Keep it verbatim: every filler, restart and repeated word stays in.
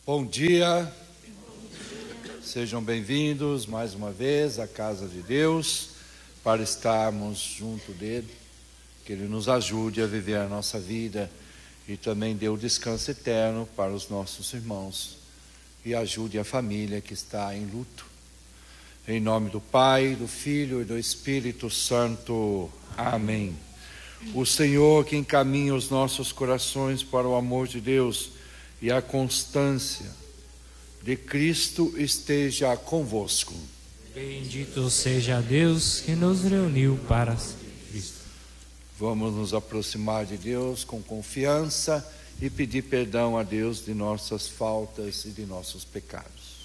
Bom dia, sejam bem-vindos mais uma vez à casa de Deus, para estarmos junto dele, que ele nos ajude a viver a nossa vida e também dê o descanso eterno para os nossos irmãos e ajude a família que está em luto. Em nome do Pai, do Filho e do Espírito Santo. Amém. O Senhor que encaminha os nossos corações para o amor de Deus e a constância de Cristo esteja convosco. Bendito seja Deus que nos reuniu para Cristo. Vamos nos aproximar de Deus com confiança e pedir perdão a Deus de nossas faltas e de nossos pecados.